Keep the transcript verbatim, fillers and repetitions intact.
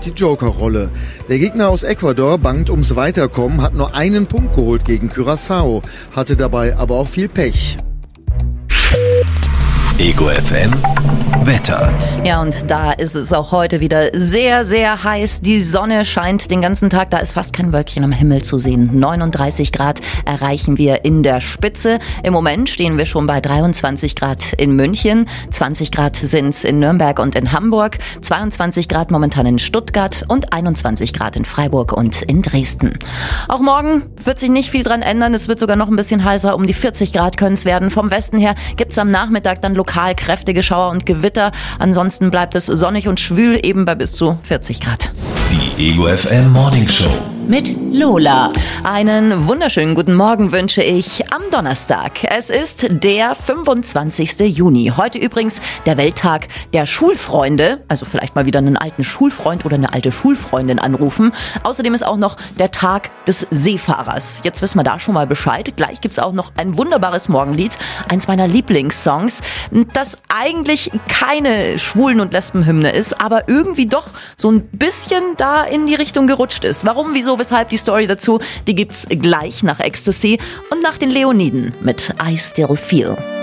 die Joker-Rolle. Der Gegner aus Ecuador bangt ums Weiterkommen, hat nur einen Punkt geholt gegen Curaçao, hatte dabei aber auch viel Pech. Ego F M Wetter. Ja, und da ist es auch heute wieder sehr, sehr heiß. Die Sonne scheint den ganzen Tag. Da ist fast kein Wölkchen am Himmel zu sehen. neununddreißig Grad erreichen wir in der Spitze. Im Moment stehen wir schon bei dreiundzwanzig Grad in München. zwanzig Grad sind es in Nürnberg und in Hamburg. zweiundzwanzig Grad momentan in Stuttgart und einundzwanzig Grad in Freiburg und in Dresden. Auch morgen wird sich nicht viel dran ändern. Es wird sogar noch ein bisschen heißer. Um die vierzig Grad können es werden. Vom Westen her gibt es am Nachmittag dann lokal kräftige Schauer und Gewitter. Ansonsten bleibt es sonnig und schwül, eben bei bis zu vierzig Grad. Die Ego F M Morning Show mit Lola. Einen wunderschönen guten Morgen wünsche ich am Donnerstag. Es ist der fünfundzwanzigste Juni. Heute übrigens der Welttag der Schulfreunde. Also vielleicht mal wieder einen alten Schulfreund oder eine alte Schulfreundin anrufen. Außerdem ist auch noch der Tag des Seefahrers. Jetzt wissen wir da schon mal Bescheid. Gleich gibt's auch noch ein wunderbares Morgenlied. Eins meiner Lieblingssongs, das eigentlich keine Schwulen- und Lesbenhymne ist, aber irgendwie doch so ein bisschen da in die Richtung gerutscht ist. Warum, wieso, weshalb, die Story dazu, die gibt's gleich nach Ecstasy und nach den Leoniden mit I Still Feel.